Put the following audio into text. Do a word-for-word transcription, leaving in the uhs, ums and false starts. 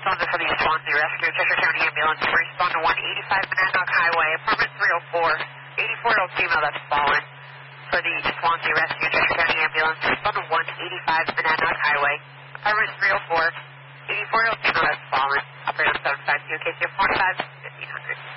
on the for the Swansea Rescue, Cheshire County Ambulance. Respond to one eighty-five Monadnock Highway, apartment three oh four. eighty-four-year-old female that's fallen. For the Swansea Rescue, Cheshire County Ambulance. Respond to one eighty-five Monadnock Highway, apartment three oh four. eighty-four-year-old female that's fallen. Operator seven five two, K C four five, fifteen hundred.